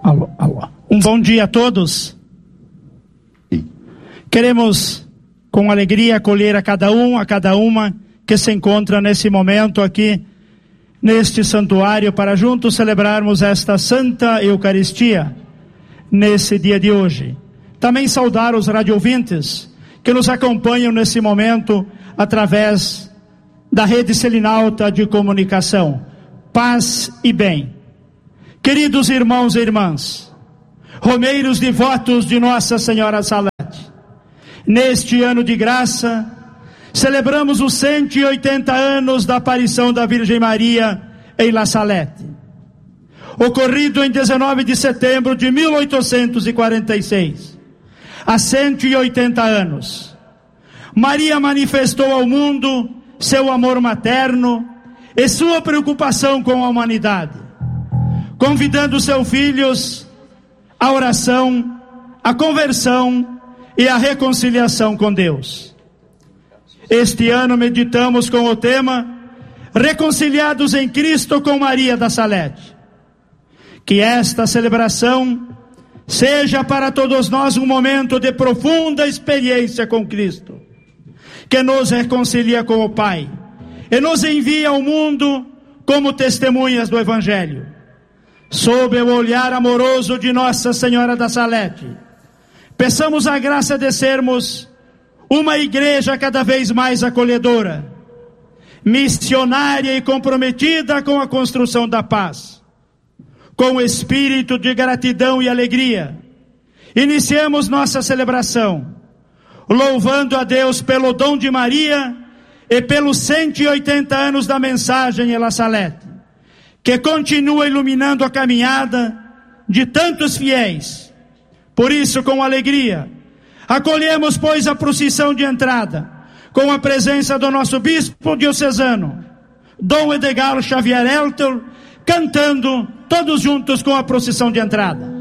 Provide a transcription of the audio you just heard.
Alô. Um bom dia a todos. Queremos com alegria acolher a cada uma que se encontra nesse momento aqui neste santuário para juntos celebrarmos esta Santa Eucaristia nesse dia de hoje. Também saudar os radiovintes que nos acompanham nesse momento através da rede Selinalta de comunicação. Paz e bem. Queridos irmãos e irmãs, romeiros devotos de Nossa Senhora Salete, neste ano de graça, celebramos os 180 anos da aparição da Virgem Maria em La Salete, ocorrido em 19 de setembro de 1846. Há 180 anos, Maria manifestou ao mundo seu amor materno e sua preocupação com a humanidade, convidando seus filhos à oração, à conversão e à reconciliação com Deus. Este ano meditamos com o tema Reconciliados em Cristo com Maria da Salete. Que esta celebração seja para todos nós um momento de profunda experiência com Cristo, que nos reconcilia com o Pai e nos envia ao mundo como testemunhas do Evangelho. Sob o olhar amoroso de Nossa Senhora da Salete, peçamos a graça de sermos uma igreja cada vez mais acolhedora, missionária e comprometida com a construção da paz. Com espírito de gratidão e alegria, iniciemos nossa celebração, louvando a Deus pelo dom de Maria e pelos 180 anos da mensagem em La Salete, que continua iluminando a caminhada de tantos fiéis. Por isso, com alegria, acolhemos, pois, a procissão de entrada, com a presença do nosso bispo diocesano, Dom Edgar Xavier Elter, cantando todos juntos com a procissão de entrada.